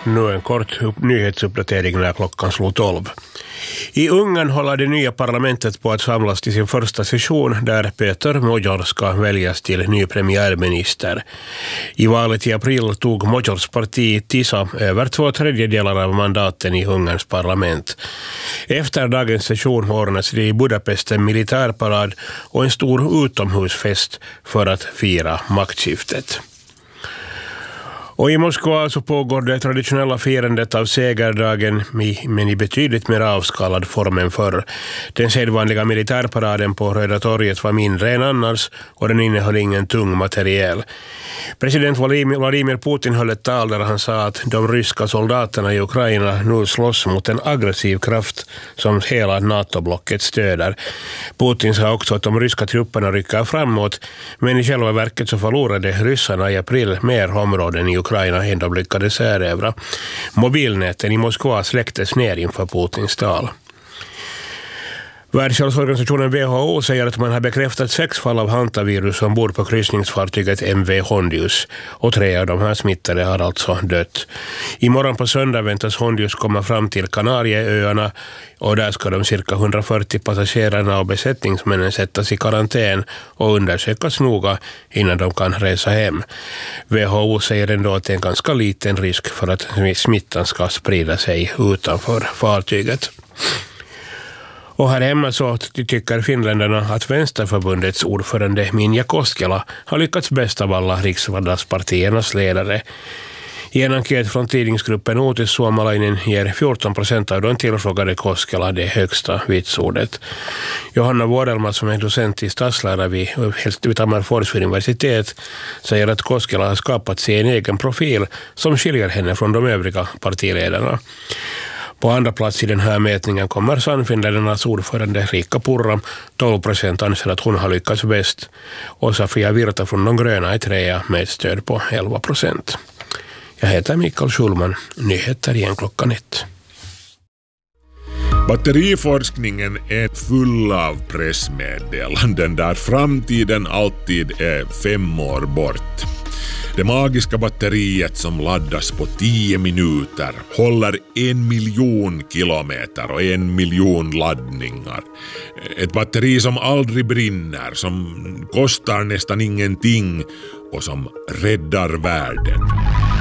Nu en kort nyhetsuppdatering när klockan slår 12. I Ungern håller det nya parlamentet på att samlas till sin första session där Peter Magyar ska väljas till ny premiärminister. I valet i april tog Magyars parti TISA över 2/3 av mandaten i Ungerns parlament. Efter dagens session ordnas det i Budapest en militärparad och en stor utomhusfest för att fira maktskiftet. Och i Moskva så pågår det traditionella firandet av segerdagen men i betydligt mer avskalad form än förr. Den sedvanliga militärparaden på Röda torget var mindre än annars och den innehöll ingen tung materiel. President Vladimir Putin höll ett tal där han sa att de ryska soldaterna i Ukraina nu slåss mot en aggressiv kraft som hela NATO-blocket stöder. Putin sa också att de ryska trupperna rycker framåt, men i själva verket så förlorade ryssarna i april mer områden i Ukraina än de lyckades erövra. Mobilnäten i Moskva släcktes ner inför Putins tal. Världshälsoorganisationen WHO säger att man har bekräftat 6 fall av hantavirus ombord på kryssningsfartyget MV Hondius och 3 av de här smittade har alltså dött. Imorgon på söndag väntas Hondius komma fram till Kanarieöarna och där ska de cirka 140 passagerarna och besättningsmännen sättas i karantän och undersökas noga innan de kan resa hem. WHO säger ändå att det är en ganska liten risk för att smittan ska sprida sig utanför fartyget. Och här hemma så tycker finländarna att Vänsterförbundets ordförande Minja Koskela har lyckats bäst av alla riksdagspartiernas ledare. I en enkät från tidningsgruppen Uutis Suomalainen ger 14% av de tillfrågade Koskela det högsta vitsordet. Johanna Vuorelma, som är docent i statslära vid Tammerfors universitet, säger att Koskela har skapat sig en egen profil som skiljer henne från de övriga partiledarna. På andra plats i den här mätningen kommer Sannfinländarnas ordförande Riikka Purra. 12% anser att hon har lyckats bäst. Och Safia Virta från de gröna är 3 med ett stöd på 11%. Jag heter Mikael Schulman. Nyheter igen klockan 1. Batteriforskningen är full av pressmeddelanden där framtiden alltid är 5 år bort. Det magiska batteriet som laddas på 10 minuter håller 1 miljon kilometer och 1 miljon laddningar. Ett batteri som aldrig brinner, som kostar nästan ingenting och som räddar världen.